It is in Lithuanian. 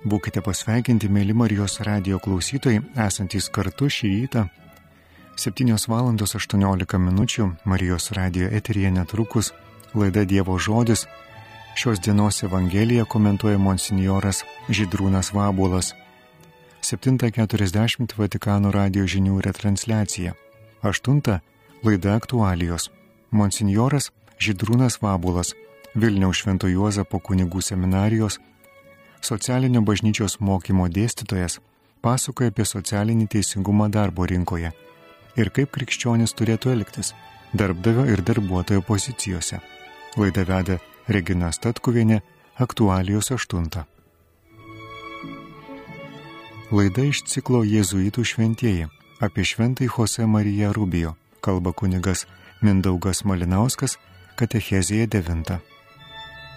Būkite pasveikinti, mėly Marijos radijo klausytojai, esantys kartu šį rytą. 7:18 Marijos radijo eteryje netrukus laida Dievo žodis. Šios dienos Evangeliją komentuoja monsinjoras Žydrūnas Vabuolas. 7:40 Vatikano radijo žinių retransliacija. 8 laida aktualijos. Monsinjoras Žydrūnas Vabuolas, Vilniaus Švento Juozapo kunigų seminarijos socialinio bažnyčios mokymo dėstytojas, pasakoja apie socialinį teisingumą darbo rinkoje ir kaip krikščionis turėtų elgtis darbdavio ir darbuotojo pozicijose. Laidą veda Regina Statkuvienė, aktualijos 8. Laida iš ciklo Jėzuitų šventieji apie šventąjį Jose Mariją Rubijo, kalba kunigas Mindaugas Malinauskas, katechezėje 9.